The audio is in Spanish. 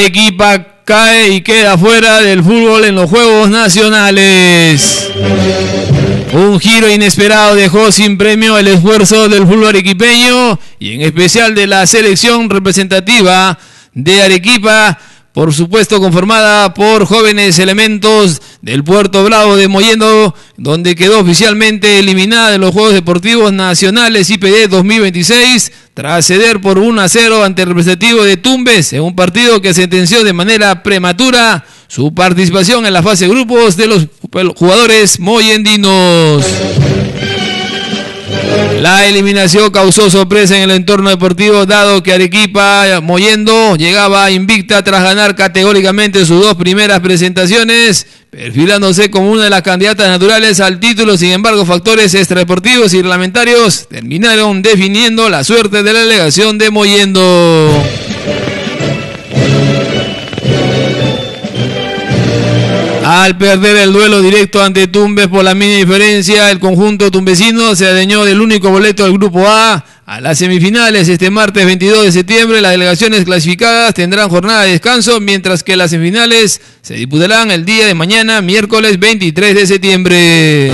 Arequipa cae y queda fuera del fútbol en los Juegos Nacionales. Un giro inesperado dejó sin premio el esfuerzo del fútbol arequipeño y en especial de la selección representativa de Arequipa, por supuesto conformada por jóvenes elementos del Puerto Bravo de Mollendo, donde quedó oficialmente eliminada de los Juegos Deportivos Nacionales IPD 2026 tras ceder por 1-0 ante el representativo de Tumbes en un partido que sentenció de manera prematura su participación en la fase de grupos de los jugadores moyendinos. La eliminación causó sorpresa en el entorno deportivo, dado que Arequipa Mollendo llegaba invicta tras ganar categóricamente sus dos primeras presentaciones, perfilándose como una de las candidatas naturales al título. Sin embargo, factores extradeportivos y reglamentarios terminaron definiendo la suerte de la delegación de Mollendo. Al perder el duelo directo ante Tumbes por la mínima diferencia, el conjunto tumbesino se adueñó del único boleto del Grupo A las semifinales. Este martes 22 de septiembre las delegaciones clasificadas tendrán jornada de descanso, mientras que las semifinales se disputarán el día de mañana, miércoles 23 de septiembre.